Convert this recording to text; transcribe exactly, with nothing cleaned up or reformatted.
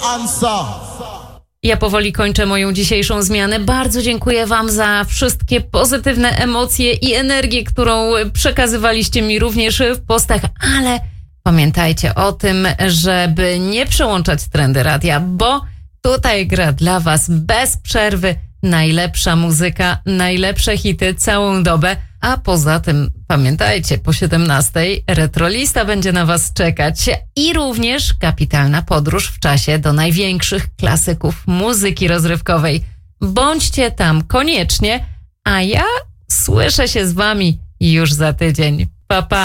answer. Ja powoli kończę moją dzisiejszą zmianę. Bardzo dziękuję wam za wszystkie pozytywne emocje i energię, którą przekazywaliście mi również w postach, ale pamiętajcie o tym, żeby nie przełączać trendy radia, bo tutaj gra dla was bez przerwy najlepsza muzyka, najlepsze hity całą dobę, a poza tym pamiętajcie, po siedemnastej Retrolista będzie na was czekać i również kapitalna podróż w czasie do największych klasyków muzyki rozrywkowej. Bądźcie tam koniecznie, a ja słyszę się z wami już za tydzień. Pa, pa!